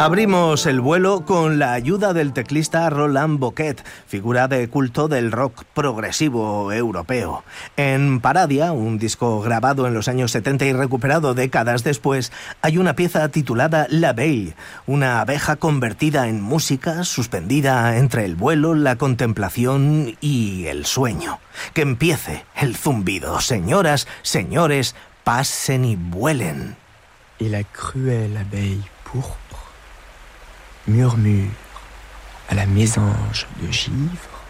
Abrimos el vuelo con la ayuda del teclista Roland Bouquet, figura de culto del rock progresivo europeo. En Paradia, un disco grabado en los años 70 y recuperado décadas después, hay una pieza titulada L'Abeille, una abeja convertida en música, suspendida entre el vuelo, la contemplación y el sueño. Que empiece el zumbido. Señoras, señores, pasen y vuelen. Et la cruelle abeille pourpre murmure à la mésange de givre.